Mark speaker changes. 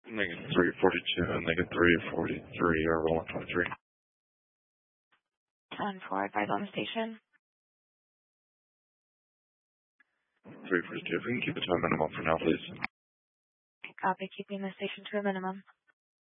Speaker 1: Negative 342 and negative 343 are rolling 23.
Speaker 2: 10-4, advise on the station.
Speaker 1: 342, if we can keep it to a minimum for now, please.
Speaker 2: Copy, keeping the station to a minimum.